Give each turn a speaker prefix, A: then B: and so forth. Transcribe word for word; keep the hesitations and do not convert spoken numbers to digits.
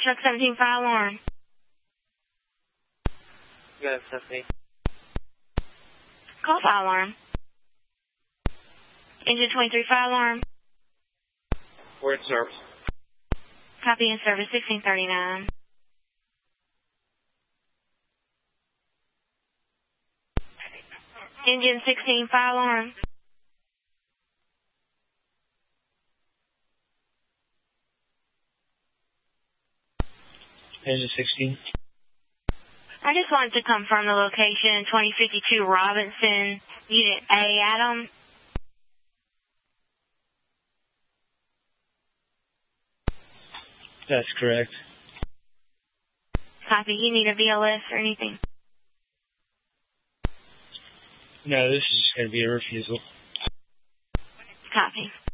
A: Truck seventeen, fire alarm.
B: Go ahead, seventeen.
A: Call fire alarm. Engine twenty-three, fire alarm.
B: We're in service.
A: Copy in service, sixteen thirty-nine. Engine sixteen, fire alarm.
B: Engine sixteen.
A: I just wanted to confirm the location, twenty fifty-two Robinson, Unit A, Adam.
B: That's correct.
A: Copy. You need a V L S or anything?
B: No, this is just going to be a refusal.
A: Copy.